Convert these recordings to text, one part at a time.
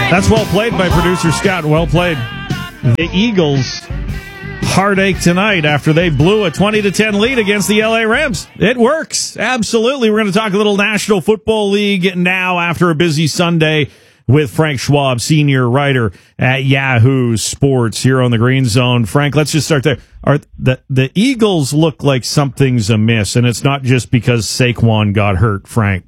That's well played by producer Scott. Well played. The Eagles heartache tonight after they blew a 20-10 lead against the LA Rams. It works. Absolutely. We're going to talk a little National Football League now after a busy Sunday with Frank Schwab, senior writer at Yahoo Sports here on the Green Zone. Frank, let's just start there. The Eagles look like something's amiss, and it's not just because Saquon got hurt, Frank.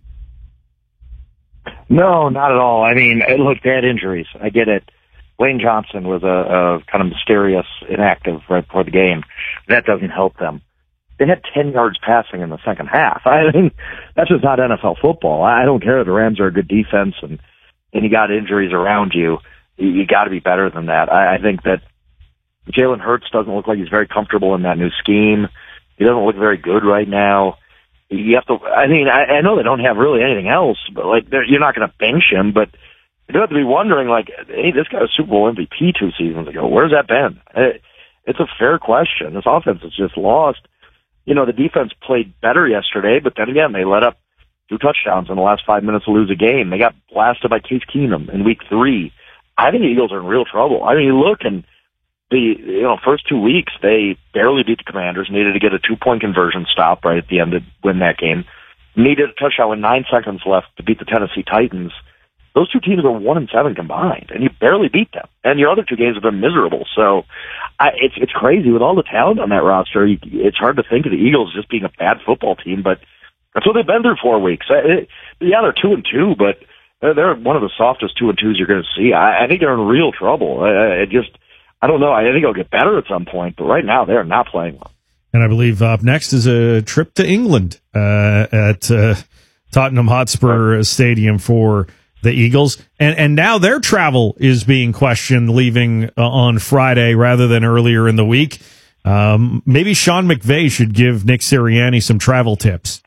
No, not at all. I mean, look, they had injuries. I get it. Wayne Johnson was a kind of mysterious inactive right before the game. That doesn't help them. They had 10 yards passing in the second half. I mean, that's just not NFL football. I don't care. The Rams are a good defense, and you got injuries around you. You got to be better than that. I think that Jalen Hurts doesn't look like he's very comfortable in that new scheme. He doesn't look very good right now. You have to. I mean, I know they don't have really anything else, but like you're not going to bench him. But you have to be wondering, like, hey, this guy was Super Bowl MVP 2 seasons ago. Where's that been? It's a fair question. This offense is just lost. You know, the defense played better yesterday, but then again, they let up 2 touchdowns in the last 5 minutes to lose a game. They got blasted by Case Keenum in week 3. I think the Eagles are in real trouble. I mean, you look and the first 2 weeks, they barely beat the Commanders, needed to get a 2-point conversion stop right at the end to win that game. Needed a touchdown with 9 seconds left to beat the Tennessee Titans. Those 2 teams are 1-7 combined, and you barely beat them. And your other 2 games have been miserable. So it's crazy. With all the talent on that roster, it's hard to think of the Eagles just being a bad football team, but that's what they've been through 4 weeks. Yeah, they're 2-2, but they're one of the softest 2-2s you're going to see. I think they're in real trouble. I don't know. I think it'll get better at some point, but right now they're not playing well. And I believe up next is a trip to England at Tottenham Hotspur Stadium for the Eagles. And now their travel is being questioned, leaving on Friday rather than earlier in the week. Maybe Sean McVay should give Nick Sirianni some travel tips.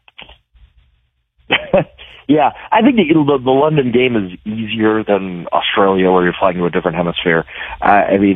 Yeah, I think the London game is easier than Australia, where you're flying to a different hemisphere. I mean,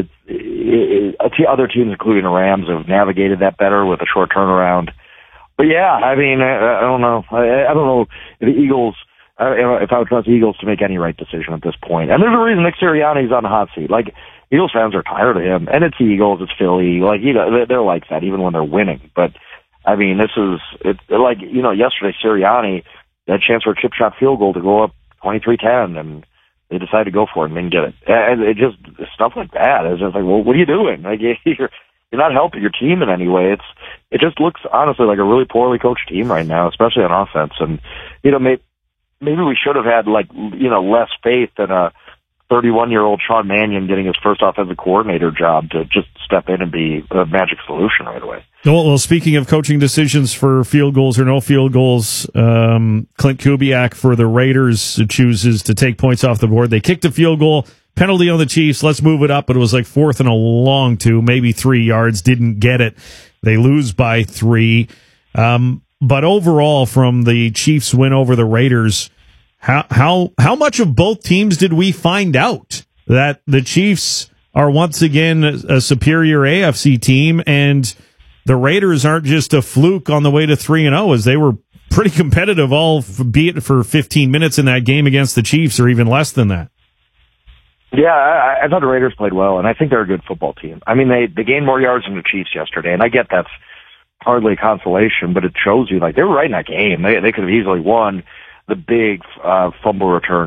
other teams, including the Rams, have navigated that better with a short turnaround. But yeah, I mean, I don't know. I don't know if the Eagles. If I would trust the Eagles to make any right decision at this point. And there's a reason Nick Sirianni's on the hot seat. Like, Eagles fans are tired of him, and it's the Eagles, it's Philly. Like, they're like that even when they're winning. But I mean, yesterday Sirianni. They had a chance for a chip shot field goal to go up 23-10, and they decided to go for it and didn't get it. And it just, stuff like that. It's just like, well, what are you doing? Like, you're not helping your team in any way. It just looks, honestly, like a really poorly coached team right now, especially on offense. And, maybe we should have had, less faith than a 31-year-old Sean Mannion getting his first offensive coordinator job to just step in and be a magic solution right away. Well, speaking of coaching decisions for field goals or no field goals, Clint Kubiak for the Raiders chooses to take points off the board. They kicked a field goal, penalty on the Chiefs. Let's move it up, but it was like 4th and a long 2, maybe 3 yards. Didn't get it. They lose by 3. But overall, from the Chiefs' win over the Raiders, how much of both teams did we find out that the Chiefs are once again a superior AFC team, and the Raiders aren't just a fluke on the way to 3-0, as they were pretty competitive, be it for 15 minutes in that game against the Chiefs, or even less than that. Yeah, I thought the Raiders played well, and I think they're a good football team. I mean, they gained more yards than the Chiefs yesterday, and I get that's hardly a consolation, but it shows you, like, they were right in that game. They could have easily won. The big fumble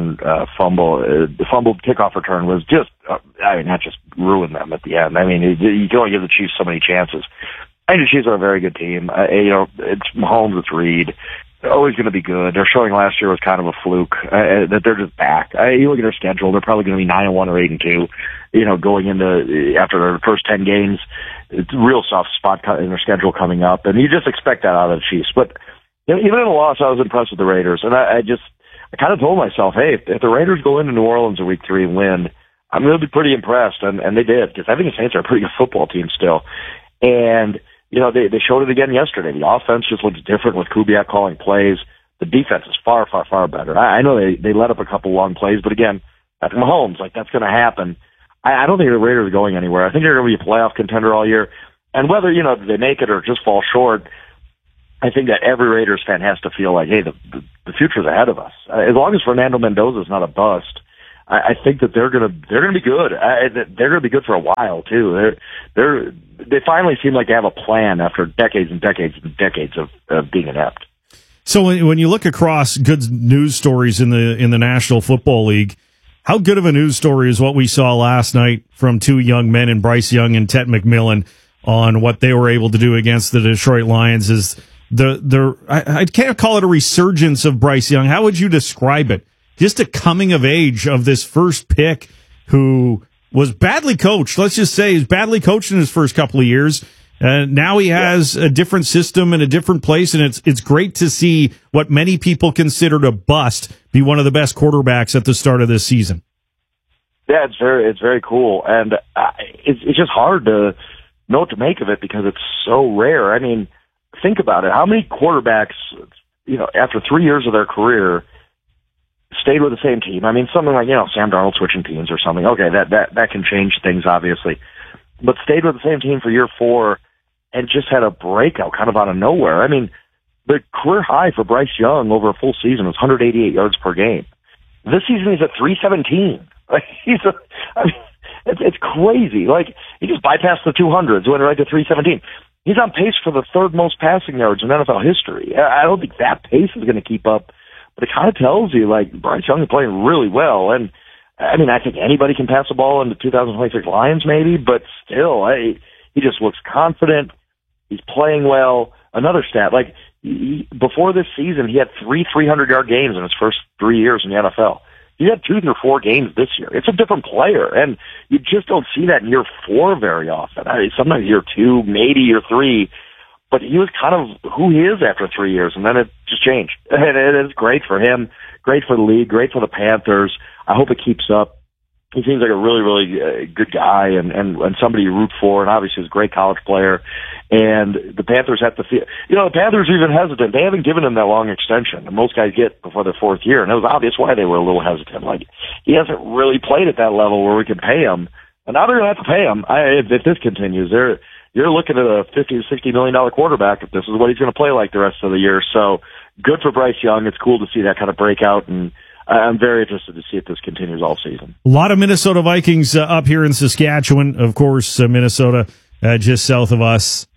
kickoff return was just, that just ruined them at the end. I mean, you can only give the Chiefs so many chances. I think the Chiefs are a very good team. It's Mahomes, it's Reed. They're always going to be good. Their showing last year was kind of a fluke. That they're just back. You look at their schedule; they're probably going to be 9-1 or 8-2. Going into after their first 10 games, it's a real soft spot in their schedule coming up, and you just expect that out of the Chiefs. But even in a loss, I was impressed with the Raiders, and I kind of told myself, hey, if the Raiders go into New Orleans in week 3 and win, I'm going to be pretty impressed, and they did, because I think the Saints are a pretty good football team still, and. They showed it again yesterday. The offense just looks different with Kubiak calling plays. The defense is far, far, far better. I know they let up a couple long plays, but again, that's Mahomes. Like, that's going to happen. I don't think the Raiders are going anywhere. I think they're going to be a playoff contender all year. And whether, they make it or just fall short, I think that every Raiders fan has to feel like, hey, the future's ahead of us. As long as Fernando Mendoza is not a bust, I think that they're gonna be good. They're gonna be good for a while too. They finally seem like they have a plan after decades and decades and decades of being inept. So when you look across good news stories in the National Football League, how good of a news story is what we saw last night from two young men in Bryce Young and Ted McMillan on what they were able to do against the Detroit Lions? Is I can't call it a resurgence of Bryce Young. How would you describe it? Just a coming of age of this first pick who was badly coached. Let's just say he's badly coached in his first couple of years. Now he has a different system and a different place, and it's great to see what many people considered a bust be one of the best quarterbacks at the start of this season. Yeah, it's very cool, and it's just hard to know what to make of it because it's so rare. I mean, think about it. How many quarterbacks, after 3 years of their career, stayed with the same team? I mean, something like, Sam Darnold switching teams or something. Okay, that can change things, obviously. But stayed with the same team for year 4 and just had a breakout kind of out of nowhere. I mean, the career high for Bryce Young over a full season was 188 yards per game. This season he's at 317. Like, it's crazy. Like, he just bypassed the 200s, went right to 317. He's on pace for the third most passing yards in NFL history. I don't think that pace is going to keep up. But it kind of tells you, like, Bryce Young is playing really well. And, I mean, I think anybody can pass the ball in the 2026 Lions maybe, but still, he just looks confident. He's playing well. Another stat, like, before this season, he had 3 300-yard games in his first 3 years in the NFL. He had 2 through 4 games this year. It's a different player, and you just don't see that in year 4 very often. I mean, sometimes year 2, maybe year 3, but he was kind of who he is after 3 years, and then it just changed. And it is great for him, great for the league, great for the Panthers. I hope it keeps up. He seems like a really, really good guy and somebody you root for, and obviously he's a great college player. And the Panthers have to feel, the Panthers are even hesitant. They haven't given him that long extension that most guys get before their 4th year, and it was obvious why they were a little hesitant. Like, he hasn't really played at that level where we can pay him, and now they're going to have to pay him. If this continues, you're looking at a $50 to $60 million quarterback if this is what he's going to play like the rest of the year. So good for Bryce Young. It's cool to see that kind of breakout, and I'm very interested to see if this continues all season. A lot of Minnesota Vikings up here in Saskatchewan. Of course, Minnesota just south of us.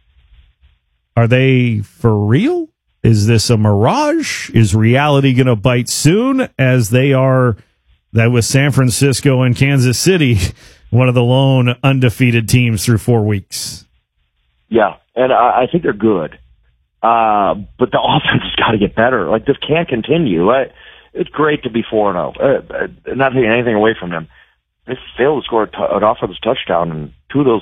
Are they for real? Is this a mirage? Is reality going to bite soon, as they are that with San Francisco and Kansas City, one of the lone undefeated teams through 4 weeks? Yeah, and I think they're good. But the offense has got to get better. Like, this can't continue. It's great to be 4-0. Not taking anything away from them. They failed to score an offensive touchdown in 2 of those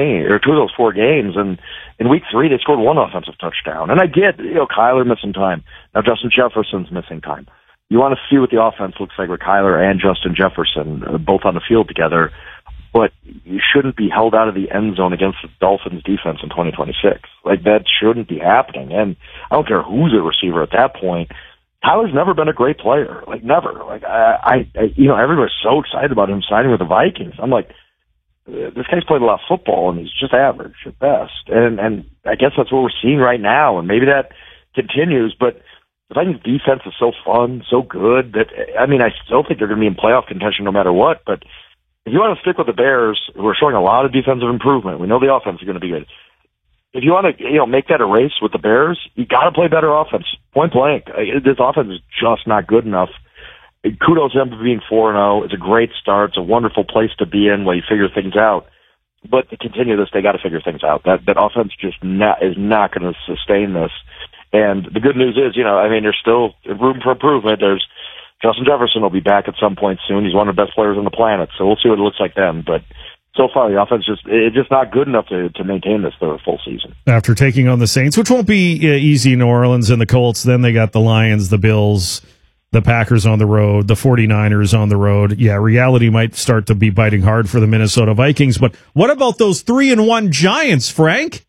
4 games, and in week 3 they scored 1 offensive touchdown. And I get, Kyler missing time. Now Justin Jefferson's missing time. You want to see what the offense looks like with Kyler and Justin Jefferson both on the field together, but you shouldn't be held out of the end zone against the Dolphins defense in 2026. Like, that shouldn't be happening. And I don't care who's a receiver at that point. Tyler's never been a great player, like, never. Like, everybody's so excited about him signing with the Vikings. I'm like, this guy's played a lot of football, and he's just average at best. And I guess that's what we're seeing right now, and maybe that continues. But the Vikings defense is so fun, so good that, I mean, I still think they're going to be in playoff contention no matter what. But if you want to stick with the Bears, who are showing a lot of defensive improvement, we know the offense is going to be good. If you want to, make that a race with the Bears, you got to play better offense. Point blank. This offense is just not good enough. Kudos to them for being 4-0. It's a great start. It's a wonderful place to be in where you figure things out. But to continue this, they got to figure things out. That offense just is not going to sustain this. And the good news is, there's still room for improvement. There's Justin Jefferson will be back at some point soon. He's one of the best players on the planet, so we'll see what it looks like then. But so far, the offense it's just not good enough to maintain this for a full season. After taking on the Saints, which won't be easy in New Orleans, and the Colts, then they got the Lions, the Bills, the Packers on the road, the 49ers on the road. Yeah, reality might start to be biting hard for the Minnesota Vikings. But what about those 3-1 Giants, Frank?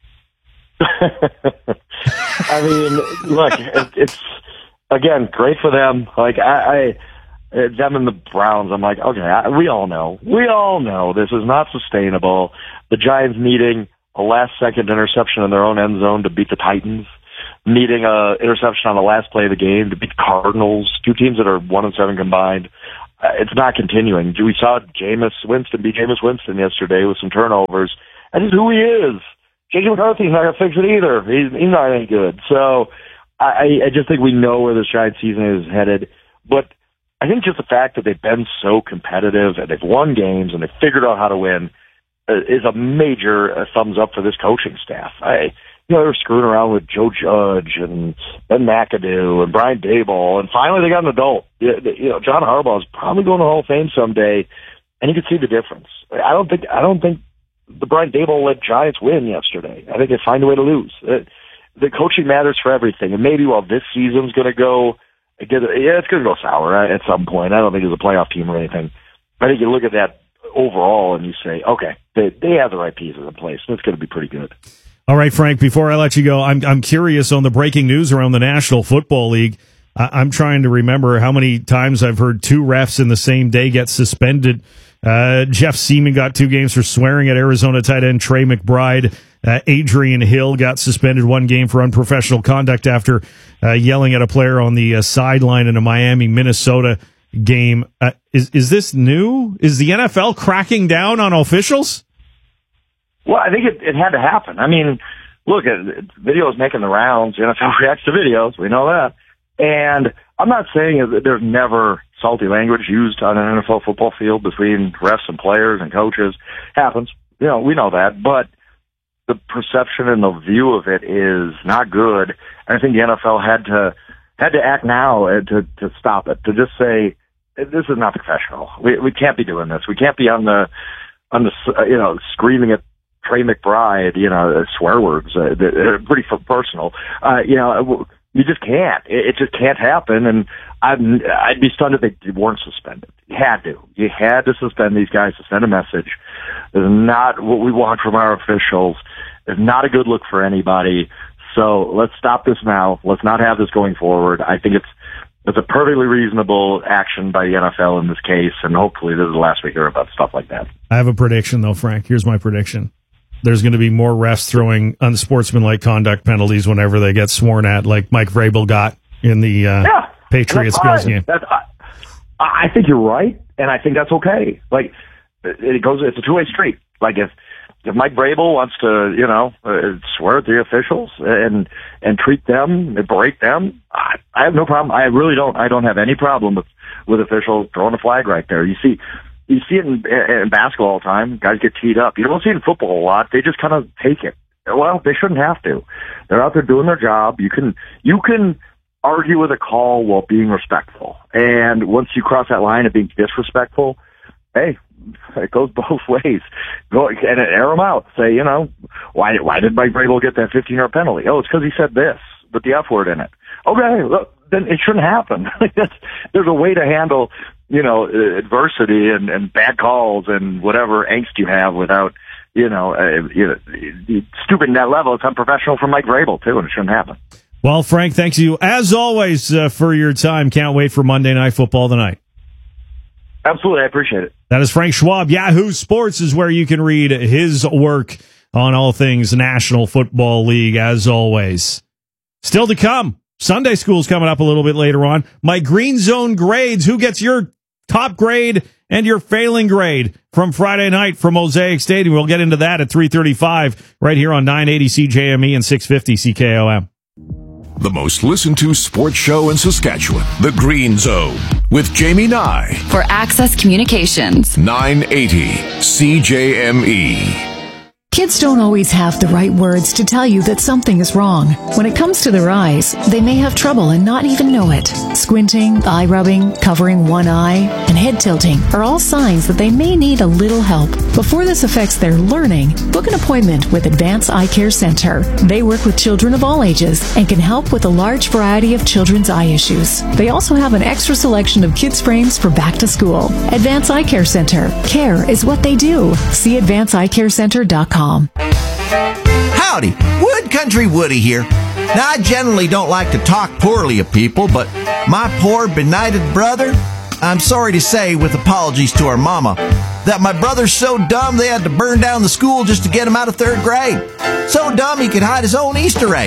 I mean, look, it's again great for them. Like them and the Browns, I'm like, okay, we all know this is not sustainable. The Giants needing a last-second interception in their own end zone to beat the Titans, needing a interception on the last play of the game to beat the Cardinals, 2 teams that are 1-7 combined. it's not continuing. We saw Jameis Winston be Jameis Winston yesterday with some turnovers. That's just who he is. J.J. McCarthy's not going to fix it either. He's not any good. So I just think we know where this Giants season is headed. But I think just the fact that they've been so competitive and they've won games and they've figured out how to win is a major thumbs up for this coaching staff. They were screwing around with Joe Judge and Ben McAdoo and Brian Daboll, and finally they got an adult. John Harbaugh is probably going to Hall of Fame someday, and you can see the difference. I don't think the Brian Daboll-led Giants win yesterday. I think they find a way to lose. The coaching matters for everything, and maybe while this season's going to go, it's going to go sour at some point. I don't think it's a playoff team or anything. I think you look at that overall and you say, okay, they have the right pieces in place. It's going to be pretty good. All right, Frank, before I let you go, I'm curious on the breaking news around the National Football League. I'm trying to remember how many times I've heard two refs in the same day get suspended. Jeff Seaman got 2 games for swearing at Arizona tight end Trey McBride. Adrian Hill got suspended 1 game for unprofessional conduct after yelling at a player on the sideline in a Miami-Minnesota game. Is this new? Is the NFL cracking down on officials? Well, I think it had to happen. I mean, look, videos making the rounds. The NFL reacts to videos. We know that. And I'm not saying that there's never salty language used on an NFL football field between refs and players and coaches. Happens. We know that. But the perception and the view of it is not good. And I think the NFL had to act now to stop it, to just say, this is not professional. We can't be doing this. We can't be on the screaming at Trey McBride, swear words. They're pretty personal. You just can't. It just can't happen. And I'd be stunned if they weren't suspended. You had to. You had to suspend these guys to send a message. This is not what we want from our officials. It's not a good look for anybody. So let's stop this now. Let's not have this going forward. I think it's a perfectly reasonable action by the NFL in this case, and hopefully this is the last we hear about stuff like that. I have a prediction, though, Frank. Here's my prediction. There's going to be more refs throwing unsportsmanlike conduct penalties whenever they get sworn at, like Mike Vrabel got in the Patriots-Bills game. I think you're right, and I think that's okay. Like, it's a two-way street. Like, if Mike Vrabel wants to, swear at the officials and treat them and berate them, I have no problem. I really don't. I don't have any problem with officials throwing a flag right there. You see it in basketball all the time. Guys get teed up. You don't see it in football a lot. They just kind of take it. Well, they shouldn't have to. They're out there doing their job. You can argue with a call while being respectful. And once you cross that line of being disrespectful, hey, it goes both ways. Go and air them out. Say, why did Mike Vrabel get that 15-yard penalty? Oh, it's because he said this, with the F word in it. Okay, look, then it shouldn't happen. There's a way to handle, adversity and bad calls and whatever angst you have without, stooping that level. It's unprofessional for Mike Vrabel too, and it shouldn't happen. Well, Frank, thanks you as always for your time. Can't wait for Monday Night Football tonight. Absolutely, I appreciate it. That is Frank Schwab. Yahoo Sports is where you can read his work on all things National Football League, as always. Still to come, Sunday School's coming up a little bit later on. My Green Zone grades, who gets your top grade and your failing grade from Friday night from Mosaic Stadium. We'll get into that at 3:35 right here on 980 CJME and 650 CKOM. The most listened to sports show in Saskatchewan, The Green Zone, with Jamie Nye. For Access Communications. 980 CJME. Kids don't always have the right words to tell you that something is wrong. When it comes to their eyes, they may have trouble and not even know it. Squinting, eye rubbing, covering one eye, and head tilting are all signs that they may need a little help. Before this affects their learning, book an appointment with Advance Eye Care Center. They work with children of all ages and can help with a large variety of children's eye issues. They also have an extra selection of kids' frames for back to school. Advance Eye Care Center. Care is what they do. See advanceeyecarecenter.com. Howdy, Wood Country Woody here. Now, I generally don't like to talk poorly of people, but my poor benighted brother, I'm sorry to say, with apologies to our mama, that my brother's so dumb they had to burn down the school just to get him out of 3rd grade. So dumb he could hide his own Easter eggs.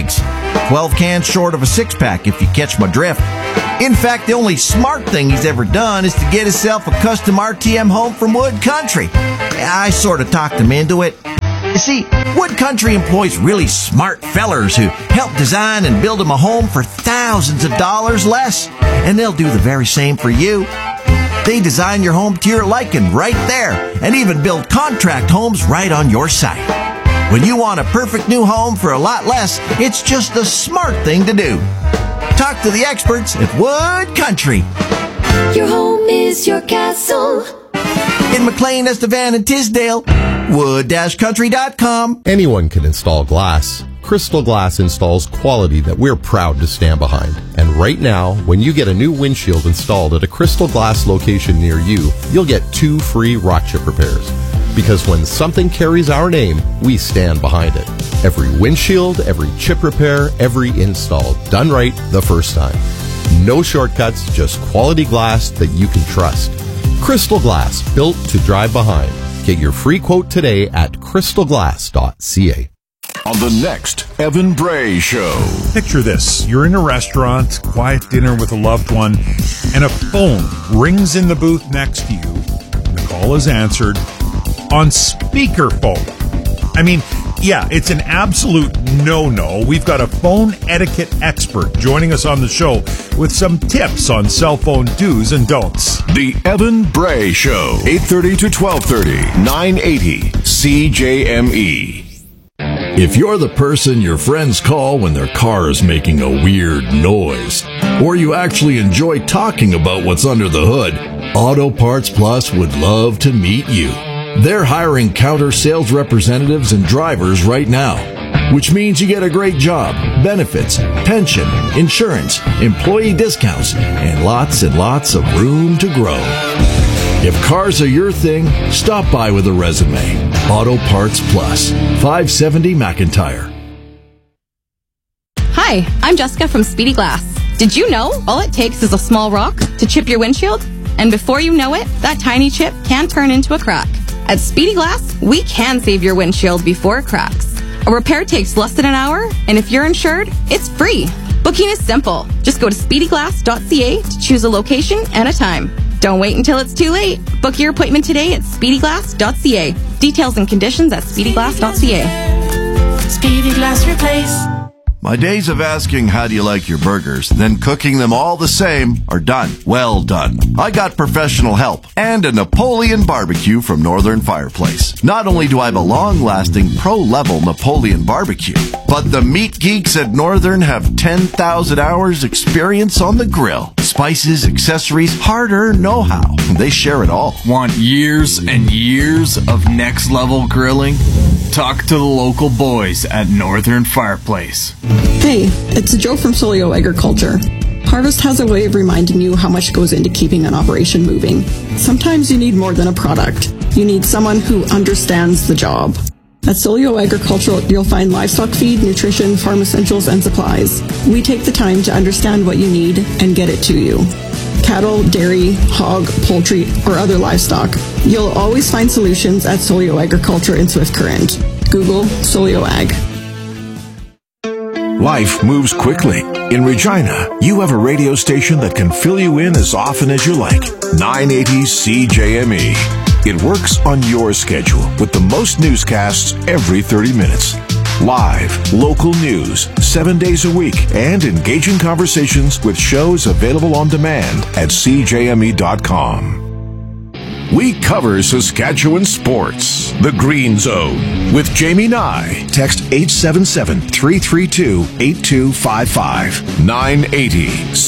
12 cans short of a six-pack, if you catch my drift. In fact, the only smart thing he's ever done is to get himself a custom RTM home from Wood Country. I sort of talked him into it. You see, Wood Country employs really smart fellers who help design and build him a home for thousands of dollars less, and they'll do the very same for you. They design your home to your liking right there, and even build contract homes right on your site. When you want a perfect new home for a lot less, it's just the smart thing to do. Talk to the experts at Wood Country. Your home is your castle. In McLean, Estevan, and Tisdale, wood-country.com. Anyone can install glass. Crystal Glass installs quality that we're proud to stand behind. And right now, when you get a new windshield installed at a Crystal Glass location near you, you'll get 2 free rock chip repairs. Because when something carries our name, we stand behind it. Every windshield, every chip repair, every install, done right the first time. No shortcuts, just quality glass that you can trust. Crystal Glass, built to drive behind. Get your free quote today at crystalglass.ca. On the next Evan Bray Show. Picture this. You're in a restaurant, quiet dinner with a loved one, and a phone rings in the booth next to you. The call is answered on speakerphone. I mean, yeah, it's an absolute no-no. We've got a phone etiquette expert joining us on the show with some tips on cell phone do's and don'ts. The Evan Bray Show, 8:30 to 12:30, 980 CJME. If you're the person your friends call when their car is making a weird noise, or you actually enjoy talking about what's under the hood, Auto Parts Plus would love to meet you. They're hiring counter sales representatives and drivers right now, which means you get a great job, benefits, pension, insurance, employee discounts, and lots of room to grow. If cars are your thing, stop by with a resume. Auto Parts Plus, 570 McIntyre. Hi, I'm Jessica from Speedy Glass. Did you know all it takes is a small rock to chip your windshield? And before you know it, that tiny chip can turn into a crack. At Speedy Glass, we can save your windshield before it cracks. A repair takes less than an hour, and if you're insured, it's free. Booking is simple. Just go to speedyglass.ca to choose a location and a time. Don't wait until it's too late. Book your appointment today at speedyglass.ca. Details and conditions at speedyglass.ca. Speedy Glass Replace. My days of asking how do you like your burgers, then cooking them all the same are done. Well done. I got professional help and a Napoleon barbecue from Northern Fireplace. Not only do I have a long-lasting pro-level Napoleon barbecue, but the meat geeks at Northern have 10,000 hours experience on the grill. Spices, accessories, hard-earned know-how. They share it all. Want years and years of next-level grilling? Talk to the local boys at Northern Fireplace. Hey, it's Joe from Solio Agriculture. Harvest has a way of reminding you how much goes into keeping an operation moving. Sometimes you need more than a product. You need someone who understands the job. At Solio Agricultural, you'll find livestock feed, nutrition, farm essentials, and supplies. We take the time to understand what you need and get it to you. Cattle, dairy, hog, poultry, or other livestock. You'll always find solutions at Solio Agriculture in Swift Current. Google Solio Ag. Life moves quickly. In Regina, you have a radio station that can fill you in as often as you like. 980 CJME. It works on your schedule with the most newscasts every 30 minutes. Live, local news, 7 days a week, and engaging conversations with shows available on demand at CJME.com. We cover Saskatchewan sports. The Green Zone with Jamie Nye. Text 877-332-8255. 980